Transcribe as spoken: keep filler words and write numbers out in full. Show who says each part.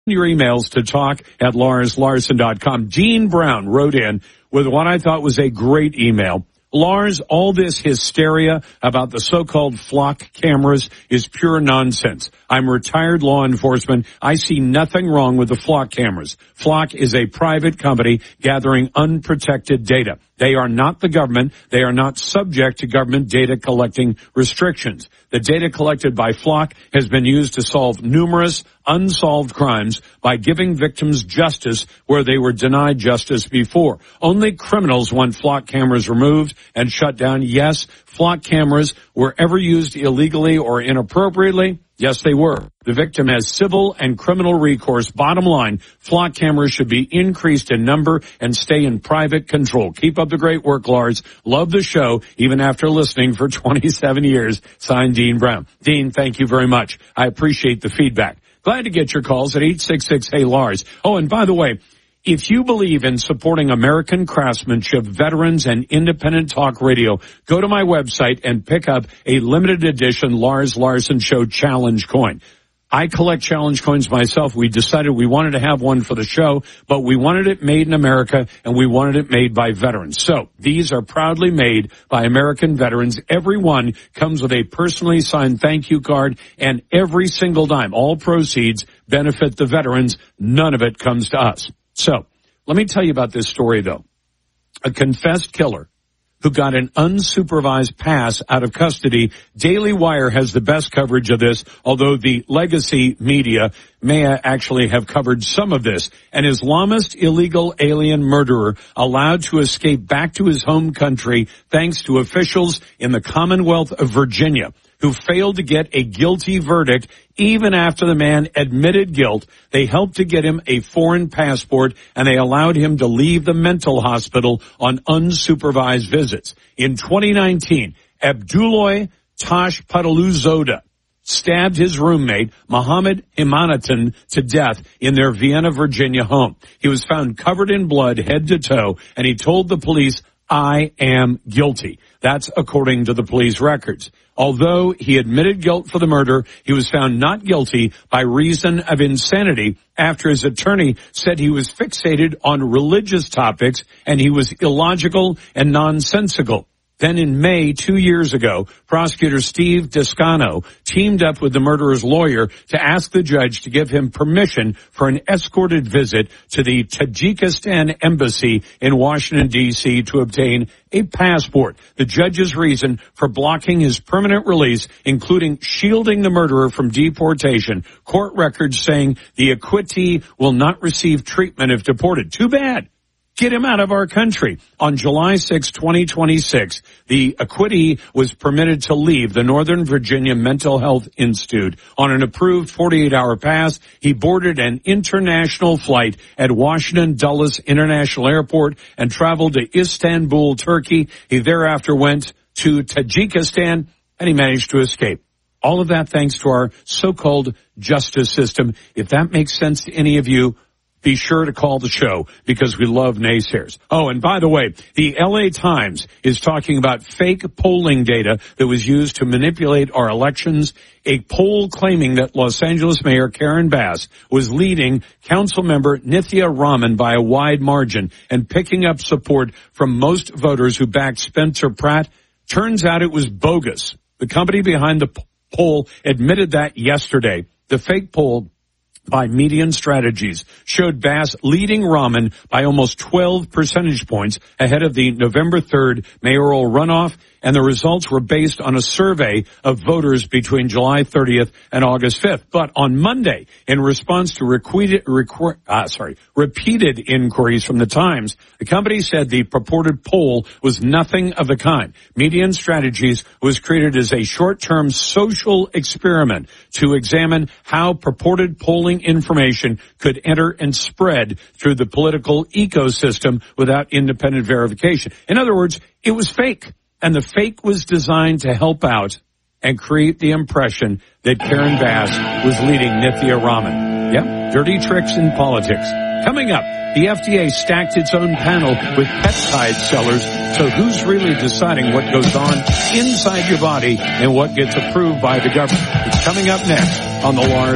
Speaker 1: your emails to talk at lars larson dot com. Dean Brown wrote in with what I thought was a great email. Lars, all this hysteria about the so-called flock cameras is pure nonsense. I'm retired law enforcement. I see nothing wrong with the flock cameras. Flock is a private company gathering unprotected data. They are not the government. They are not subject to government data collecting restrictions. The data collected by Flock has been used to solve numerous unsolved crimes by giving victims justice where they were denied justice before. Only criminals want Flock cameras removed and shut down. Yes, Flock cameras were ever used illegally or inappropriately. Yes, they were. The victim has civil and criminal recourse. Bottom line, Flock cameras should be increased in number and stay in private control. Keep up the great work, Lars. Love the show, even after listening for twenty-seven years. Signed, Dean Brown. Dean, thank you very much. I appreciate the feedback. Glad to get your calls at eight six six, hey Lars. Oh, and by the way, if you believe in supporting American craftsmanship, veterans, and independent talk radio, go to my website and pick up a limited edition Lars Larson Show Challenge coin. I collect challenge coins myself. We decided we wanted to have one for the show, but we wanted it made in America, and we wanted it made by veterans. So these are proudly made by American veterans. Every one comes with a personally signed thank you card, and every single dime, all proceeds benefit the veterans. None of it comes to us. So let me tell you about this story, though. A confessed killer who got an unsupervised pass out of custody. Daily Wire has the best coverage of this, although the legacy media may actually have covered some of this. An Islamist illegal alien murderer allowed to escape back to his home country thanks to officials in the Commonwealth of Virginia who failed to get a guilty verdict even after the man admitted guilt. They helped to get him a foreign passport, and they allowed him to leave the mental hospital on unsupervised visits. In twenty nineteen, Abdullahi Tashpataluzoda stabbed his roommate, Mohammed Imanatan, to death in their Vienna, Virginia home. He was found covered in blood head to toe, and he told the police, "I am guilty." That's according to the police records. Although he admitted guilt for the murder, he was found not guilty by reason of insanity after his attorney said he was fixated on religious topics and he was illogical and nonsensical. Then in May, two years ago, prosecutor Steve Descano teamed up with the murderer's lawyer to ask the judge to give him permission for an escorted visit to the Tajikistan embassy in Washington, D C to obtain a passport. The judge's reason for blocking his permanent release, including shielding the murderer from deportation. Court records saying the acquittee will not receive treatment if deported. Too bad. Get him out of our country. On July sixth, twenty twenty-six, the acquittee was permitted to leave the Northern Virginia Mental Health Institute. On an approved forty-eight hour pass, he boarded an international flight at Washington Dulles International Airport and traveled to Istanbul, Turkey. He thereafter went to Tajikistan, and he managed to escape. All of that thanks to our so-called justice system. If that makes sense to any of you, be sure to call the show because we love naysayers. Oh, and by the way, the L A Times is talking about fake polling data that was used to manipulate our elections. A poll claiming that Los Angeles Mayor Karen Bass was leading council member Nithya Raman by a wide margin and picking up support from most voters who backed Spencer Pratt. Turns out it was bogus. The company behind the p- poll admitted that yesterday. The fake poll by Median Strategies showed Bass leading Raman by almost twelve percentage points ahead of the November third mayoral runoff, and the results were based on a survey of voters between July thirtieth and August fifth. But on Monday, in response to repeated, requ- uh, sorry, repeated inquiries from the Times, the company said the purported poll was nothing of the kind. Median Strategies was created as a short-term social experiment to examine how purported polling information could enter and spread through the political ecosystem without independent verification. In other words, it was fake. And the fake was designed to help out and create the impression that Karen Bass was leading Nithya Raman. Yep, dirty tricks in politics. Coming up, the F D A stacked its own panel with peptide sellers. So who's really deciding what goes on inside your body and what gets approved by the government? It's coming up next on the Lars